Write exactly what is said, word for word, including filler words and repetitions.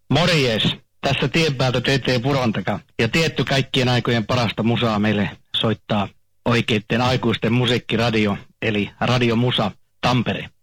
Morjes, tässä tien päältä T T Purantaka. Ja tietty kaikkien aikojen parasta musaa meille soittaa oikeitten aikuisten musiikkiradio, eli Radio Musa Tampere.